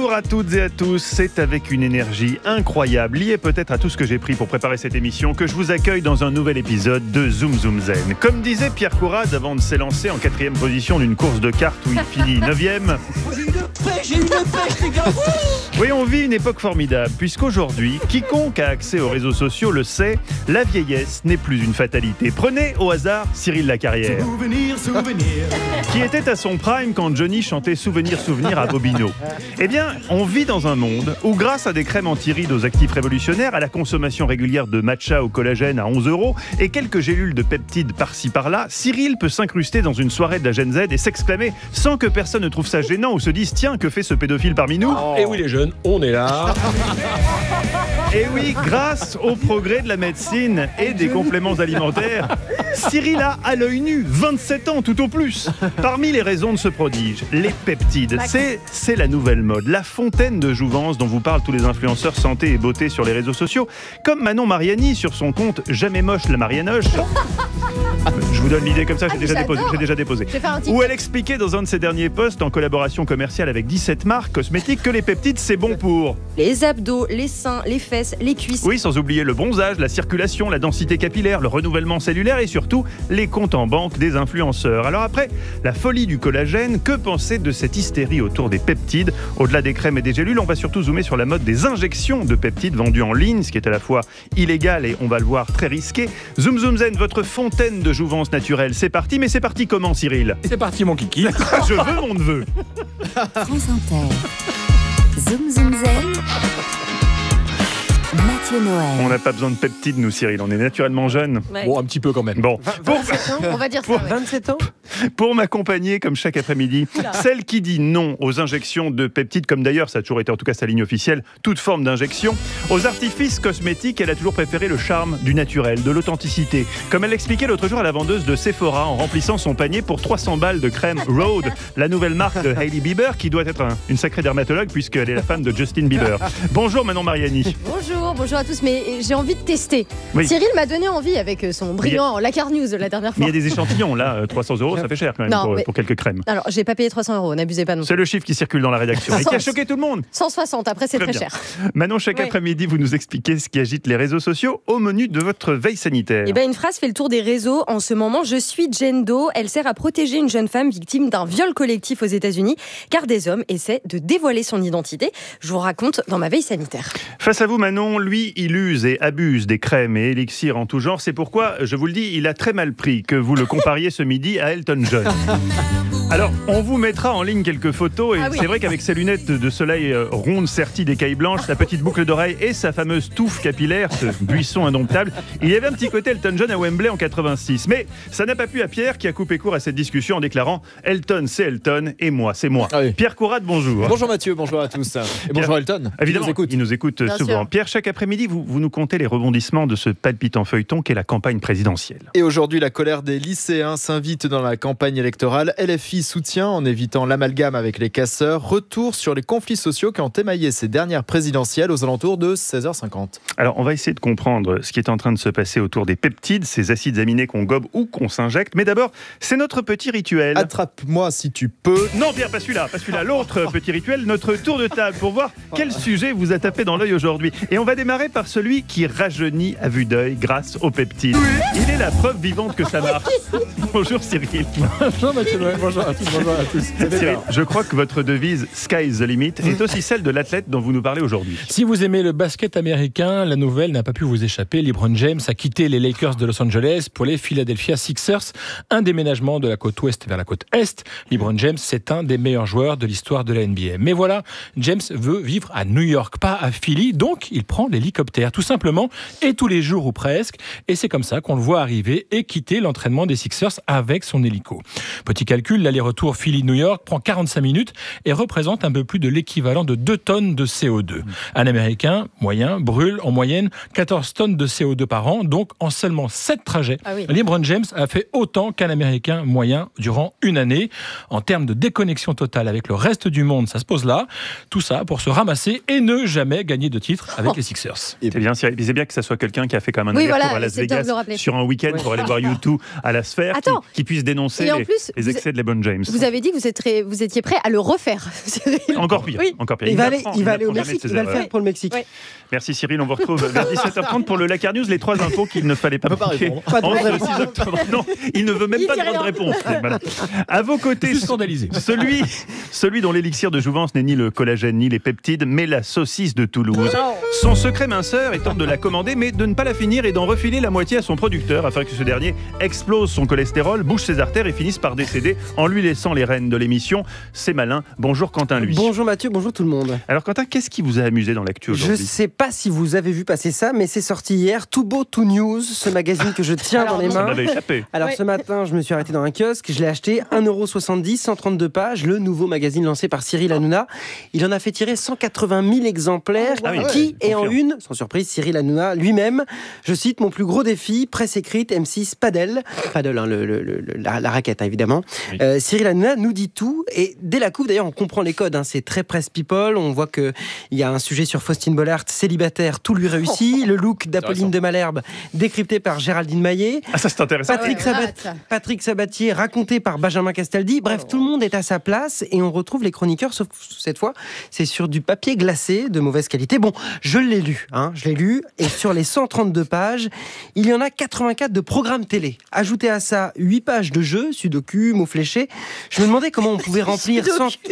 Bonjour à toutes et à tous, c'est avec une énergie incroyable, liée peut-être à tout ce que j'ai pris pour préparer cette émission, que je vous accueille dans un nouvel épisode de Zoom Zoom Zen. Comme disait Pierre Courade avant de s'élancer en 4e position d'une course de cartes où il finit 9e. J'ai une pêche, les gars. Oui, on vit une époque formidable, puisqu'aujourd'hui, quiconque a accès aux réseaux sociaux le sait, la vieillesse n'est plus une fatalité. Prenez au hasard Cyril Lacarrière, qui était à son prime quand Johnny chantait Souvenir, souvenir à Bobino. Eh bien, on vit dans un monde où, grâce à des crèmes anti-rides aux actifs révolutionnaires, à la consommation régulière de matcha au collagène à 11 € et quelques gélules de peptides par-ci par-là, Cyril peut s'incruster dans une soirée de la Gen Z et s'exclamer sans que personne ne trouve ça gênant ou se dise « Tiens, que fait ce pédophile parmi nous ?» Et oui les jeunes, on est là. Et oui, grâce au progrès de la médecine et des compléments alimentaires, Cyril a, à l'œil nu, 27 ans tout au plus. Parmi les raisons de ce prodige, les peptides, c'est la nouvelle mode, la fontaine de jouvence dont vous parlent tous les influenceurs santé et beauté sur les réseaux sociaux, comme Manon Mariani sur son compte Jamais moche la Marianoche. Je vous donne l'idée comme ça, j'ai déjà déposé. Où elle expliquait dans un de ses derniers posts, en collaboration commerciale avec 17 marques cosmétiques, que les peptides c'est bon pour les abdos, les seins, les fesses, les cuisses. Oui, sans oublier le bronzage, la circulation, la densité capillaire, le renouvellement cellulaire et surtout les comptes en banque des influenceurs. Alors après la folie du collagène, que penser de cette hystérie autour des peptides? Au-delà des crèmes et des gélules, on va surtout zoomer sur la mode des injections de peptides vendues en ligne, ce qui est à la fois illégal et, on va le voir, très risqué. Zoom Zoom Zen, votre fontaine de jouvence naturelle, c'est parti. Mais c'est parti comment, Cyril? C'est parti mon kiki. Je veux mon neveu. France Inter. Zoom Zoom Zen. Mathieu Noël. On n'a pas besoin de peptides, nous, Cyril. On est naturellement jeunes. Ouais. Bon, un petit peu quand même. Bon, 27 ans, on va dire ça. ouais. 27 ans. pour m'accompagner, comme chaque après-midi, celle qui dit non aux injections de peptides, comme d'ailleurs, ça a toujours été en tout cas sa ligne officielle, toute forme d'injection. Aux artifices cosmétiques, elle a toujours préféré le charme du naturel, de l'authenticité. Comme elle l'expliquait l'autre jour à la vendeuse de Sephora en remplissant son panier pour 300 balles de crème Rhode, la nouvelle marque de Hailey Bieber, qui doit être une sacrée dermatologue puisqu'elle est la femme de Justin Bieber. Bonjour Manon Mariani. Bonjour à tous, mais j'ai envie de tester. Oui. Cyril m'a donné envie avec son brillant Lacar News la dernière Mais fois. il y a des échantillons, là, 300 €, ça fait cher quand même Non, pour quelques crèmes. Alors, j'ai pas payé 300 €, n'abusez pas non plus. C'est le chiffre qui circule dans la rédaction et qui a choqué tout le monde. 160, après c'est très bien. cher. Manon, chaque Oui. après-midi, vous nous expliquez ce qui agite les réseaux sociaux au menu de votre veille sanitaire. Eh ben, une phrase fait le tour des réseaux en ce moment. Je suis Jane Doe. Elle sert à protéger une jeune femme victime d'un viol collectif aux États-Unis, car des hommes essaient de dévoiler son identité. Je vous raconte dans ma veille sanitaire. Face à vous, Manon, lui, il use et abuse des crèmes et élixirs en tout genre. C'est pourquoi, je vous le dis, il a très mal pris que vous le compariez ce midi à Elton John. Alors, on vous mettra en ligne quelques photos et c'est vrai qu'avec ses lunettes de soleil rondes serties d'écailles blanches, sa petite boucle d'oreille et sa fameuse touffe capillaire, ce buisson indomptable, il y avait un petit côté Elton John à Wembley en 86. Mais ça n'a pas plu à Pierre qui a coupé court à cette discussion en déclarant « Elton, c'est Elton et moi, c'est moi Ah oui. ». Pierre Courade, bonjour. Bonjour Mathieu, bonjour à tous. Et bonjour Elton. Évidemment, Il nous écoute. Bien souvent. sûr. Pierre, chaque après-midi, vous nous contez les rebondissements de ce palpitant feuilleton qu'est la campagne présidentielle. Et aujourd'hui, la colère des lycéens s'invite dans la campagne électorale. LFI soutient en évitant l'amalgame avec les casseurs. Retour sur les conflits sociaux qui ont émaillé ces dernières présidentielles aux alentours de 16h50. Alors, on va essayer de comprendre ce qui est en train de se passer autour des peptides, ces acides aminés qu'on gobe ou qu'on s'injecte. Mais d'abord, c'est notre petit rituel. Attrape-moi si tu peux. Non, Pierre, pas celui-là. L'autre petit rituel, notre tour de table pour voir quel sujet vous a tapé dans l'œil aujourd'hui. Et on va démarrer par celui qui rajeunit à vue d'œil grâce aux peptides. Il est la preuve vivante que ça marche. Bonjour Cyril. Bonjour Mathieu Noël, bonjour à tous, bonjour à tous. Cyril, je crois que votre devise « Sky's the limit » est aussi celle de l'athlète dont vous nous parlez aujourd'hui. Si vous aimez le basket américain, la nouvelle n'a pas pu vous échapper. LeBron James a quitté les Lakers de Los Angeles pour les Philadelphia Sixers. Un déménagement de la côte ouest vers la côte est. LeBron James, c'est un des meilleurs joueurs de l'histoire de la NBA. Mais voilà, James veut vivre à New York, pas à Philly. Donc, il prend l'hélicoptère, tout simplement, et tous les jours ou presque. Et c'est comme ça qu'on le voit arriver et quitter l'entraînement des Sixers avec son hélico. Petit calcul, l'aller-retour Philly-New York prend 45 minutes et représente un peu plus de l'équivalent de 2 tonnes de CO2. Un Américain moyen brûle en moyenne 14 tonnes de CO2 par an, donc en seulement 7 trajets. Ah oui. LeBron James a fait autant qu'un Américain moyen durant une année. En termes de déconnexion totale avec le reste du monde, ça se pose là. Tout ça pour se ramasser et ne jamais gagner de titre avec les Sixers. C'est bien, c'est bien que ça soit quelqu'un qui a fait quand même un Oui, aller-retour voilà, à Las c'est bien de le Vegas rappeler. sur un week-end pour aller voir U2 à la Sphère, Attends. qui puisse dénoncer Et en plus, les excès de LeBron James. Vous avez dit que vous étiez prêt à le refaire, Cyril. Encore pire. Oui. Encore pire. Il va aller n'apprend au jamais de Mexique, ses il va le erreurs. faire pour le Mexique. Ouais. Merci Cyril, on vous retrouve vers 17h30 pour le Lakar News, les 3 infos qu'il ne fallait pas peut pas manquer. répondre. Pas de Entre vraie le 6 octobre. Non, il ne veut même Il pas dit de bonne rien. réponse. Voilà. À vos côtés, Je suis scandalisé. celui dont l'élixir de jouvence n'est ni le collagène ni les peptides, mais la saucisse de Toulouse. Son secret minceur étant de la commander, mais de ne pas la finir et d'en refiler la moitié à son producteur afin que ce dernier explose son cholestérol, bouche ses artères et finisse par décéder en lui laissant les rênes de l'émission. C'est malin. Bonjour Quentin, lui. Bonjour Mathieu, bonjour tout le monde. Alors Quentin, qu'est-ce qui vous a amusé dans l'actu Je aujourd'hui? sais pas si vous avez vu passer ça, mais c'est sorti hier. Tout beau, tout news, ce magazine que je tiens dans les Ça mains. m'avait échappé. Alors Ouais. ce matin, je me suis arrêté dans un kiosque, je l'ai acheté 1,70€, 132 pages, le nouveau magazine lancé par Cyril Hanouna. Il en a fait tirer 180 000 exemplaires, Ah oui, qui est en confirme. une, sans surprise, Cyril Hanouna lui-même. Je cite, mon plus gros défi, presse écrite, M6 Padel, hein, la raquette hein, évidemment. Oui. Cyril Hanouna nous dit tout, et dès la couve d'ailleurs on comprend les codes, hein, c'est très presse people, on voit qu'il y a un sujet sur Faustine Bollaert, célibataire, tout lui réussit, le look d'Apolline de Malherbe, décrypté par Géraldine Maillet, Ah, ça c'est intéressant. Patrick Sabatier, raconté par Benjamin Castaldi. Bref, tout le monde est à sa place et on retrouve les chroniqueurs, sauf cette fois, c'est sur du papier glacé de mauvaise qualité. Bon, je l'ai lu, et sur les 132 pages, il y en a 84 de programmes télé. Ajoutez à ça 8 pages de jeux, sudoku, mots fléchés. Je me demandais comment on pouvait remplir...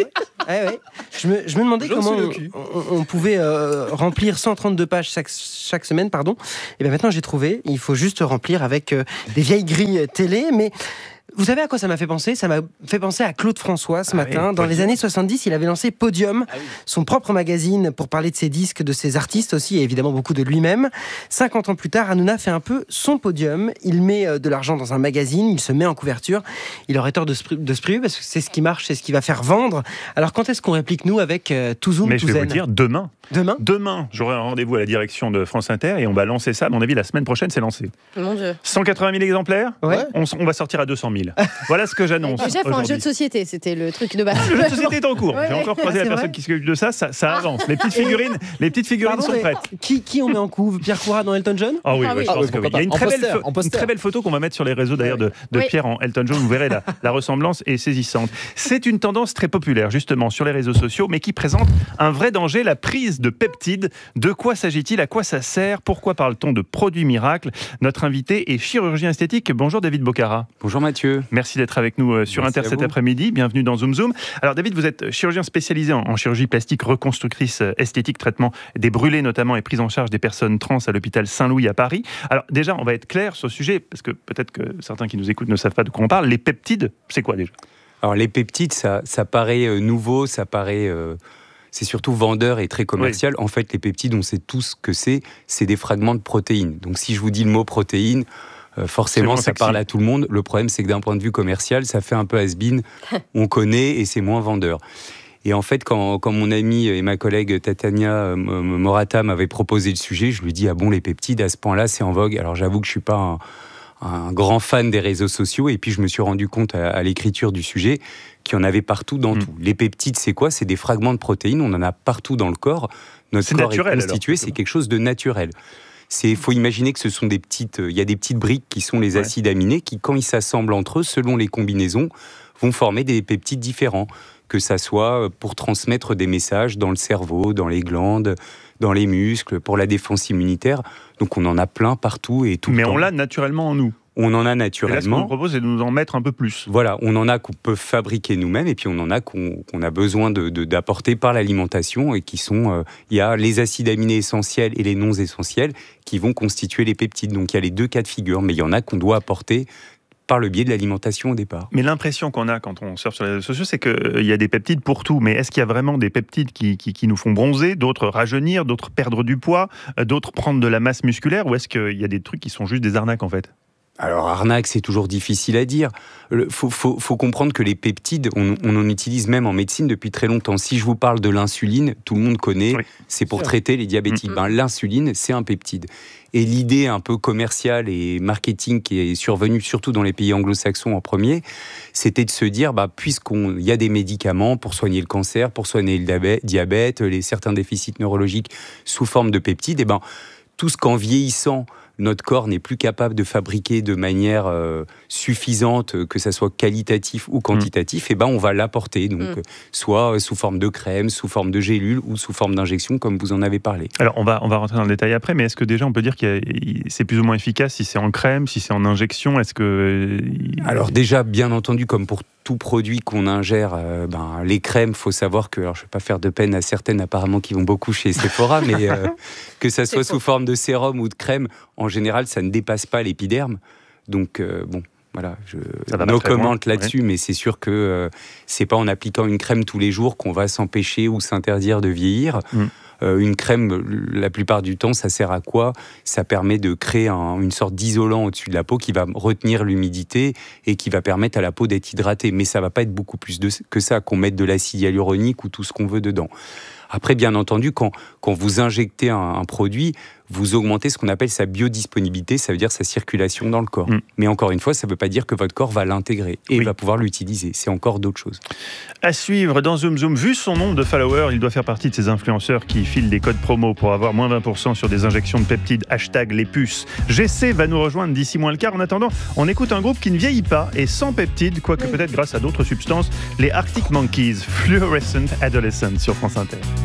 Ouais. Je me demandais comment on pouvait remplir 132 pages chaque semaine, pardon. Et bien maintenant j'ai trouvé, il faut juste remplir avec des vieilles grilles télé, mais vous savez à quoi ça m'a fait penser? Ça m'a fait penser à Claude François ce matin. Dans les années 70, il avait lancé Podium, son propre magazine pour parler de ses disques, de ses artistes aussi, et évidemment beaucoup de lui-même. 50 ans plus tard, Hanouna fait un peu son Podium. Il met de l'argent dans un magazine, il se met en couverture. Il aurait tort de se priver parce que c'est ce qui marche, c'est ce qui va faire vendre. Alors quand est-ce qu'on réplique nous avec Touzoum, Mais je vais vous Touzen dire, demain, Demain j'aurai un rendez-vous à la direction de France Inter et on va lancer ça. À mon avis, la semaine prochaine, c'est lancé. Mon Dieu. 180 000 exemplaires. Ouais. On va sortir à 200 000. Voilà ce que j'annonce. Déjà, faut un aujourd'hui. jeu de société, c'était le truc de base. Le jeu de société est en cours. Ouais, J'ai ouais. encore croisé Ah, la c'est personne vrai qui s'occupe de ça. Ça avance. Les petites figurines Pardon, sont mais prêtes. qui on met en couve? Pierre Courrat dans Elton John? Ah oui, Ah ouais, oui. je pense oui, que oui. pourquoi Il y a une pas. très, En belle, poster, en poster. une très belle photo qu'on va mettre sur les réseaux d'ailleurs de Oui. Pierre en Elton John. Vous verrez la ressemblance est saisissante. C'est une tendance très populaire justement sur les réseaux sociaux, mais qui présente un vrai danger, la prise de peptides. De quoi s'agit-il? À quoi ça sert? Pourquoi parle-t-on de produits miracles? Notre invité est chirurgien esthétique. Bonjour David Bocara. Bonjour Mathieu. Merci d'être avec nous sur Merci Inter à cet vous. après-midi. Bienvenue dans Zoom Zoom. Alors David, vous êtes chirurgien spécialisé en chirurgie plastique, reconstructrice esthétique, traitement des brûlés notamment et prise en charge des personnes trans à l'hôpital Saint-Louis à Paris. Alors déjà, on va être clair sur ce sujet parce que peut-être que certains qui nous écoutent ne savent pas de quoi on parle. Les peptides, c'est quoi déjà? Alors les peptides, ça paraît nouveau, ça paraît... c'est surtout vendeur et très commercial. En fait, les peptides, on sait tous ce que c'est des fragments de protéines. Donc si je vous dis le mot protéine, forcément, C'est ça moins parle sexy. à tout le monde. Le problème, c'est que d'un point de vue commercial, ça fait un peu has-been. On connaît et c'est moins vendeur. Et en fait, quand mon ami et ma collègue Tatiana Morata m'avaient proposé le sujet, je lui dis, ah bon, les peptides, à ce point-là, c'est en vogue. Alors j'avoue que je suis pas un grand fan des réseaux sociaux, et puis je me suis rendu compte à l'écriture du sujet qu'il y en avait partout dans tout. Les peptides, c'est quoi? C'est des fragments de protéines, on en a partout dans le corps. Notre C'est corps naturel, est constitué, alors, c'est quelque chose de naturel. Il faut imaginer que ce sont il y a des petites briques qui sont les acides aminés qui, quand ils s'assemblent entre eux, selon les combinaisons, vont former des peptides différents. Que ça soit pour transmettre des messages dans le cerveau, dans les glandes, dans les muscles, pour la défense immunitaire. Donc on en a plein partout et tout le Mais temps. on l'a naturellement en nous. On en a Et là, ce qu'on nous naturellement. propose, c'est de nous en mettre un peu plus. Voilà, on en a qu'on peut fabriquer nous-mêmes et puis on en a qu'on a besoin d'apporter par l'alimentation et qui sont... Il y a les acides aminés essentiels et les non essentiels qui vont constituer les peptides. Donc il y a les deux cas de figure, mais il y en a qu'on doit apporter par le biais de l'alimentation au départ. Mais l'impression qu'on a quand on surfe sur les réseaux sociaux, c'est qu'il y a des peptides pour tout. Mais est-ce qu'il y a vraiment des peptides qui nous font bronzer, d'autres rajeunir, d'autres perdre du poids, d'autres prendre de la masse musculaire? Ou est-ce qu'il y a des trucs qui sont juste des arnaques en fait? Alors, arnaque, c'est toujours difficile à dire. Faut comprendre que les peptides, on en utilise même en médecine depuis très longtemps. Si je vous parle de l'insuline, tout le monde connaît, c'est pour traiter les diabétiques. L'insuline, c'est un peptide. Et l'idée un peu commerciale et marketing qui est survenue surtout dans les pays anglo-saxons en premier, c'était de se dire, puisqu'il y a des médicaments pour soigner le cancer, pour soigner le diabète, certains déficits neurologiques sous forme de peptides, tout ce qu'en vieillissant, notre corps n'est plus capable de fabriquer de manière suffisante, que ça soit qualitatif ou quantitatif, on va l'apporter, donc soit sous forme de crème, sous forme de gélule ou sous forme d'injection, comme vous en avez parlé. Alors, on va rentrer dans le détail après, mais est-ce que déjà on peut dire que c'est plus ou moins efficace si c'est en crème, si c'est en injection? Alors déjà, bien entendu, comme pour tout produit qu'on ingère, les crèmes, faut savoir que, alors je ne vais pas faire de peine à certaines apparemment qui vont beaucoup chez Sephora, mais que ça soit sous forme de sérum ou de crème, en général, ça ne dépasse pas l'épiderme. Donc, voilà, no comment là-dessus, mais c'est sûr que c'est pas en appliquant une crème tous les jours qu'on va s'empêcher ou s'interdire de vieillir. Une crème, la plupart du temps, ça sert à quoi? Ça permet de créer une sorte d'isolant au-dessus de la peau qui va retenir l'humidité et qui va permettre à la peau d'être hydratée. Mais ça va pas être beaucoup plus que ça, qu'on mette de l'acide hyaluronique ou tout ce qu'on veut dedans. Après, bien entendu, quand vous injectez un produit, vous augmentez ce qu'on appelle sa biodisponibilité, ça veut dire sa circulation dans le corps. Mais encore une fois, ça ne veut pas dire que votre corps va l'intégrer et va pouvoir l'utiliser. C'est encore d'autres choses. À suivre dans Zoom Zoom, vu son nombre de followers, il doit faire partie de ces influenceurs qui filent des codes promo pour avoir moins 20% sur des injections de peptides, #les puces. GC va nous rejoindre d'ici moins le quart. En attendant, on écoute un groupe qui ne vieillit pas et sans peptides, quoique peut-être grâce à d'autres substances, les Arctic Monkeys, Fluorescent Adolescent sur France Inter.